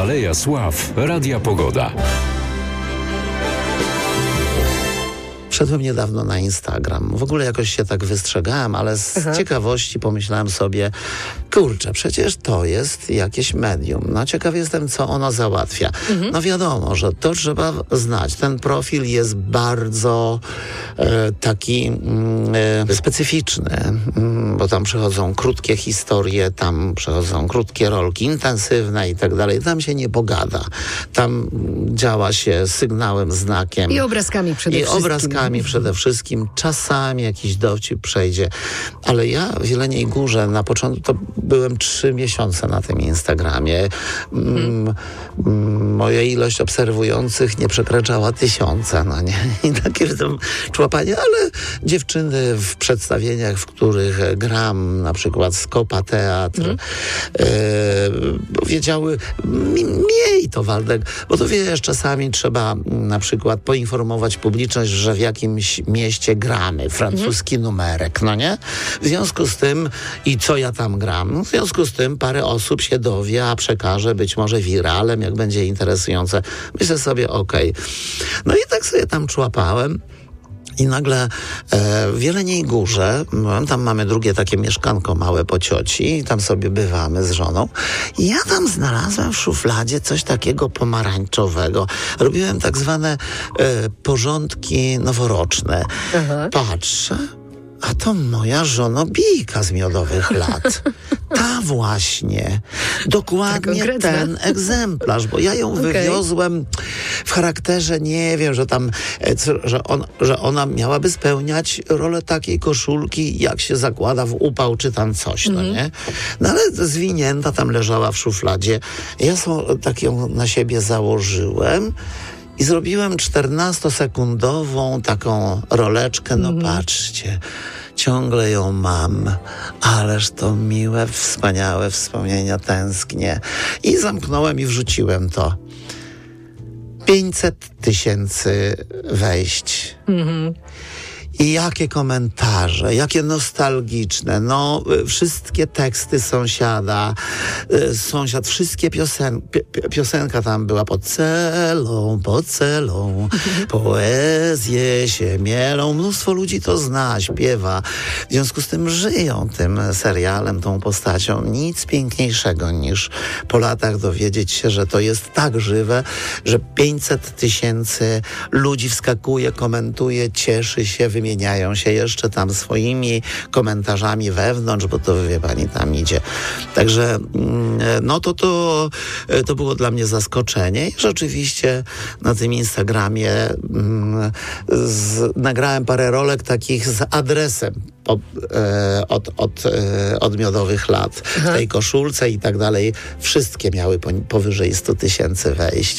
Aleja Sław Radia Pogoda. Wszedłem niedawno na Instagram. W ogóle jakoś się tak wystrzegałem, ale z ciekawości pomyślałem sobie, kurczę, przecież to jest jakieś medium. No ciekaw jestem, co ono załatwia. No wiadomo, że to trzeba znać. Ten profil jest bardzo taki specyficzny, bo tam przechodzą krótkie historie, tam przechodzą krótkie rolki intensywne i tak dalej. Tam się nie pogada. Tam działa się sygnałem, znakiem. I obrazkami przede wszystkim. Czasami jakiś dowcip przejdzie. Ale ja w Jeleniej Górze na początku to byłem 3 miesiące na tym Instagramie. Moja ilość obserwujących nie przekraczała 1000. No nie? I takie tam człapanie, ale dziewczyny w przedstawieniach, w których gram, na przykład Skopa Teatr, powiedziały, miej to, Waldek, bo to wiesz, czasami trzeba na przykład poinformować publiczność, że w jakimś mieście gramy, francuski numerek, no nie? W związku z tym, i co ja tam gram? W związku z tym parę osób się dowie, a przekaże być może wiralem, jak będzie interesujące. Myślę sobie, okej. No i tak sobie tam człapałem. I nagle w Jeleniej Górze, tam mamy drugie takie mieszkanko małe po cioci, tam sobie bywamy z żoną. I ja tam znalazłem w szufladzie coś takiego pomarańczowego. Robiłem tak zwane porządki noworoczne. Patrzę, a to moja żonobijka z Miodowych Lat. Ta właśnie. Dokładnie ten egzemplarz, bo ja ją wywiozłem w charakterze, nie wiem, że tam, że ona miałaby spełniać rolę takiej koszulki, jak się zakłada w upał, czy tam coś, no nie? No ale zwinięta tam leżała w szufladzie. Ja tak ją na siebie założyłem i zrobiłem 14-sekundową taką roleczkę, no patrzcie, ciągle ją mam, ależ to miłe, wspaniałe wspomnienia, tęsknię. I zamknąłem i wrzuciłem to. 500 000 wejść. I jakie komentarze, jakie nostalgiczne. No, wszystkie teksty sąsiad, wszystkie piosenka tam była pod celą, poezje się mielą. Mnóstwo ludzi to zna, śpiewa. W związku z tym żyją tym serialem, tą postacią. Nic piękniejszego niż po latach dowiedzieć się, że to jest tak żywe, że 500 000 ludzi wskakuje, komentuje, cieszy się, wymieniają się jeszcze tam swoimi komentarzami wewnątrz, bo to, wie pani, tam idzie. Także no to było dla mnie zaskoczenie i rzeczywiście na tym Instagramie nagrałem parę rolek takich z adresem od Miodowych Lat w tej koszulce i tak dalej. Wszystkie miały powyżej 100 000 wejść.